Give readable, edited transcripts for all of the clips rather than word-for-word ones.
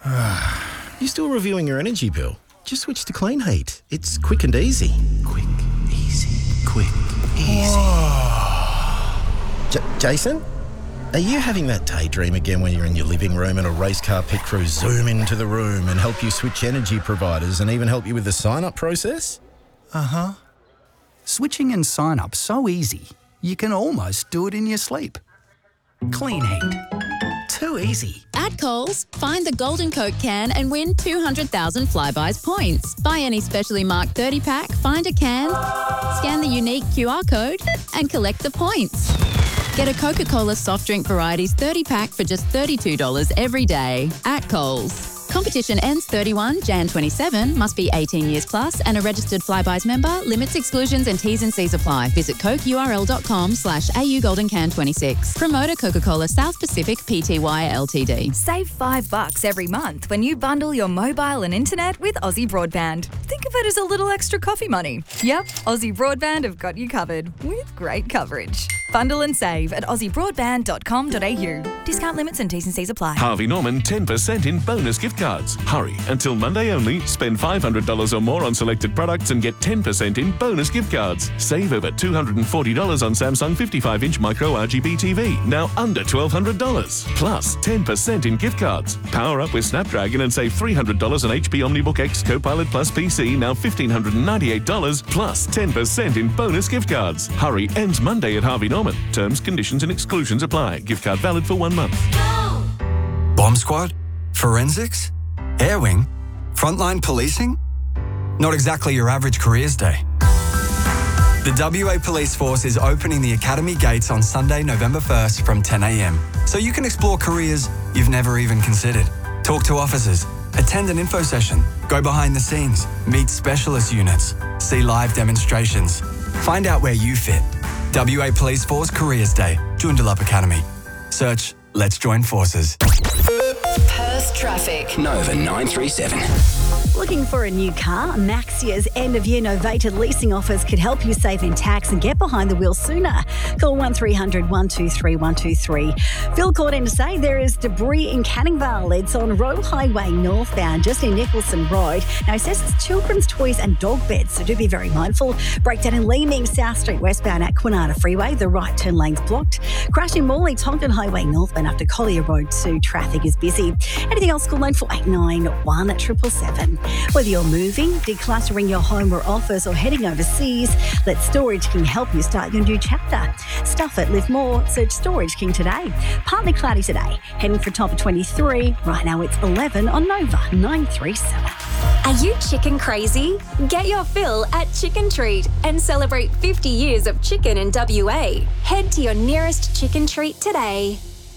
You still reviewing your energy bill? Just switch to Clean Heat. It's quick and easy. Quick, easy, quick, easy. Jason? Are you having that daydream again when you're in your living room and a race car pit crew zoom into the room and help you switch energy providers and even help you with the sign-up process? Uh-huh. Switching and sign-up so easy, you can almost do it in your sleep. Clean Heat. Too easy. At Coles, find the Golden Coke can and win 200,000 Flybuys points. Buy any specially marked 30-pack, find a can, scan the unique QR code and collect the points. Get a Coca-Cola soft drink varieties 30-pack for just $32 every day at Coles. Competition ends 31 Jan 27. Must be 18 years plus and a registered Flybuys member. Limits, exclusions and T's and C's apply. Visit cokeurl.com/AU Golden Can 26. Promoter Coca-Cola South Pacific Pty Ltd. Save $5 every month when you bundle your mobile and internet with Aussie Broadband. Think of it as a little extra coffee money. Yep, Aussie Broadband have got you covered with great coverage. Bundle and save at aussiebroadband.com.au. Discount limits and T's and C's apply. Harvey Norman 10% in bonus gift cards. Hurry, until Monday only. Spend $500 or more on selected products and get 10% in bonus gift cards. Save over $240 on Samsung 55-inch micro RGB TV, now under $1,200. Plus 10% in gift cards. Power up with Snapdragon and save $300 on HP OmniBook X Copilot Plus PC, now $1,598, plus 10% in bonus gift cards. Hurry ends Monday at Harvey Norman. Terms, conditions and exclusions apply. Gift card valid for 1 month. Bomb squad? Forensics? Air wing? Frontline policing? Not exactly your average careers day. The WA Police Force is opening the Academy gates on Sunday, November 1st from 10 a.m. so you can explore careers you've never even considered. Talk to officers, attend an info session, go behind the scenes, meet specialist units, see live demonstrations. Find out where you fit. WA Police Force Careers Day, Joondalup Academy. Search Let's Join Forces. Perth traffic. Nova 937. Looking for a new car? Maxia's end-of-year novated leasing offers could help you save in tax and get behind the wheel sooner. Call 1300 123 123. Phil called in to say there is debris in Canning Vale. It's on Royal Highway northbound, just near Nicholson Road. Now, he says it's children's toys and dog beds, so do be very mindful. Breakdown in Leeming, South Street westbound at Kwinana Freeway. The right turn lane's blocked. Crash in Morley, Tonkin Highway northbound after Collier Road 2. Traffic is busy. Anything else, call 9489 777. Whether you're moving, decluttering your home or office, or heading overseas, let Storage King help you start your new chapter. Stuff it, live more. Search Storage King today. Partly cloudy today. Heading for a top of 23. Right now it's 11 on Nova 937. Are you chicken crazy? Get your fill at Chicken Treat and celebrate 50 years of chicken in WA. Head to your nearest Chicken Treat today.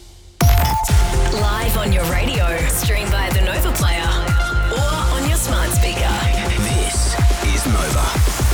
Live on your radio, stream via the Nova Player or on your smart speaker. This is Nova.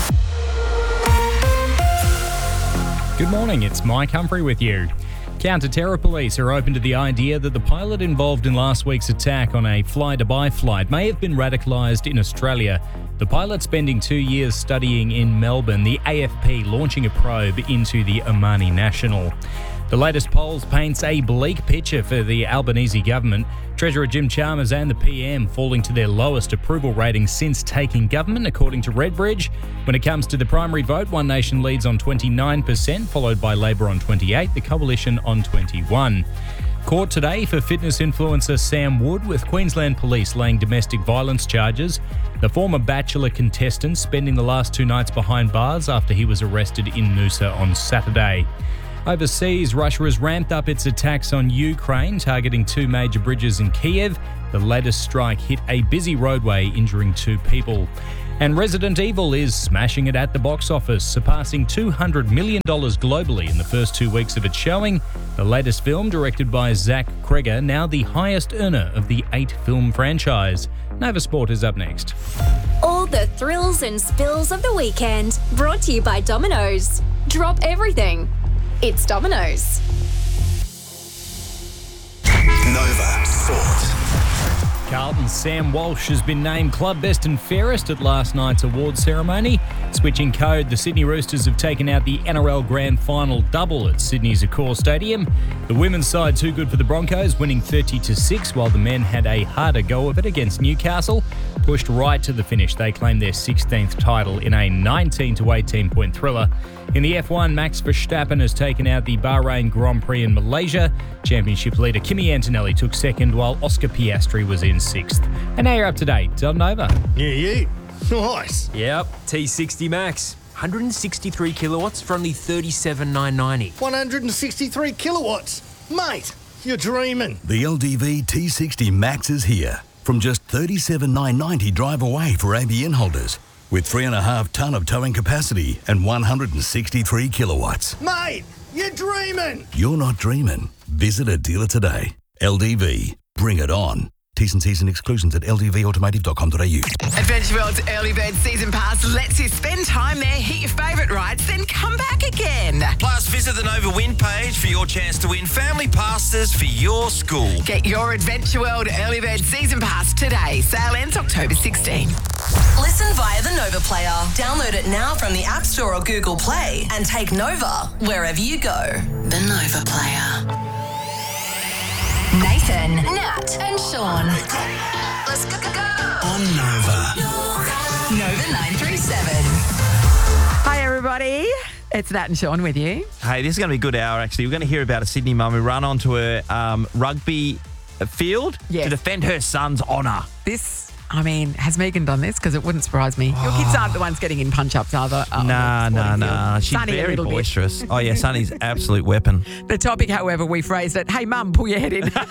Good morning, it's Mike Humphrey with you. Counter-terror police are open to the idea that the pilot involved in last week's attack on a fly-Dubai flight may have been radicalised in Australia. The pilot spending 2 years studying in Melbourne, the AFP launching a probe into the Omani national. The latest polls paints a bleak picture for the Albanese government. Treasurer Jim Chalmers and the PM falling to their lowest approval rating since taking government, according to Redbridge. When it comes to the primary vote, One Nation leads on 29%, followed by Labor on 28%, the Coalition on 21%. Court today for fitness influencer Sam Wood, with Queensland Police laying domestic violence charges. The former Bachelor contestant spending the last 2 nights behind bars after he was arrested in Noosa on Saturday. Overseas, Russia has ramped up its attacks on Ukraine, targeting 2 major bridges in Kiev. The latest strike hit a busy roadway, injuring 2 people. And Resident Evil is smashing it at the box office, surpassing $200 million globally in the first 2 weeks of its showing. The latest film, directed by Zach Kreger, now the highest earner of the 8-film franchise. Nova Sport is up next. All the thrills and spills of the weekend, brought to you by Domino's. Drop everything. It's Domino's. Nova Sport. Carl Carlton's Sam Walsh has been named Club Best and Fairest at last night's awards ceremony. Switching code, the Sydney Roosters have taken out the NRL Grand Final double at Sydney's Accor Stadium. The women's side too good for the Broncos, winning 30-6, while the men had a harder go of it against Newcastle. Pushed right to the finish, they claimed their 16th title in a 19-18 point thriller. In the F1, Max Verstappen has taken out the Bahrain Grand Prix in Malaysia. Championship leader Kimi Antonelli took second, while Oscar Piastri was in sixth. And now you're up to date on Nova. Yeah. Nice. Yep, T60 Max. 163 kilowatts for only $37,990. 163 kilowatts. Mate, you're dreaming. The LDV T60 Max is here. From just $37,990 drive away for ABN holders. With 3.5 tonne of towing capacity and 163 kilowatts. Mate, you're dreaming. You're not dreaming. Visit a dealer today. LDV. Bring it on. T's and C's and exclusions at ldvautomotive.com.au. Adventure World's Early Bird Season Pass lets you spend time there, hit your favourite rides, then come back again. Plus, visit the Nova Win page for your chance to win family passes for your school. Get your Adventure World Early Bird Season Pass today. Sale ends October 16. Listen via the Nova Player. Download it now from the App Store or Google Play and take Nova wherever you go. The Nova Player. Nathan, Nat, and Sean. Let's go. On Nova. Nova 937. Hi, everybody. It's Nat and Sean with you. Hey, this is going to be a good hour, actually. We're going to hear about a Sydney mum who ran onto a rugby field to defend her son's honour. Has Megan done this? Because it wouldn't surprise me. Your kids aren't the ones getting in punch-ups, are they? Nah. She's Sonny very boisterous. Oh, yeah, Sonny's absolute weapon. The topic, however, we phrased it, hey, Mum, pull your head in.